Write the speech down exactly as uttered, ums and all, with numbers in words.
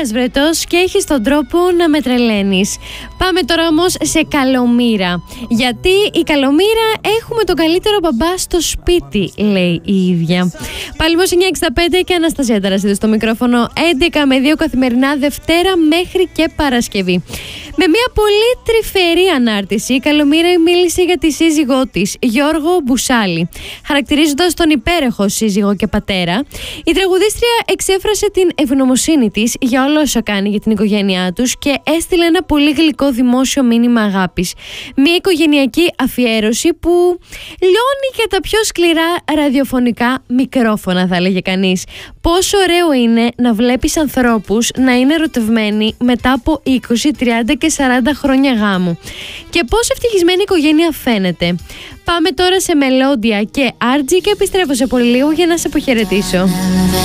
Ηλίας Βρετός και έχεις τον τρόπο να με τρελαίνεις. Πάμε τώρα όμως σε Καλομήρα. Γιατί η Καλομήρα έχουμε τον καλύτερο μπαμπά στο σπίτι, λέει η ίδια. Παλμός εννιά εξήντα πέντε και Αναστασία Ταρασίδου στο μικρόφωνο, έντεκα με δύο καθημερινά Δευτέρα μέχρι και Παρασκευή. Με μια πολύ τρυφερή ανάρτηση, η Καλομήρα μίλησε για τη σύζυγό της, Γιώργο Μπουσάλη. Χαρακτηρίζοντας τον υπέροχο σύζυγο και πατέρα, η τραγουδίστρια εξέφρασε την ευγνωμοσύνη της για όλα όσα κάνει για την οικογένειά τους και έστειλε ένα πολύ γλυκό δημόσιο μήνυμα αγάπης. Μια οικογενειακή αφιέρωση που λιώνει και τα πιο σκληρά ραδιοφωνικά μικρόφωνα, θα έλεγε κανείς. Πόσο ωραίο είναι να βλέπεις ανθρώπους να είναι ερωτευμένοι μετά από είκοσι, τριάντα και σαράντα χρόνια γάμου. Και πόσο ευτυχισμένη οικογένεια φαίνεται. Πάμε τώρα σε Μελόντια και Άρτζι και επιστρέφω σε πολύ λίγο για να σε αποχαιρετήσω.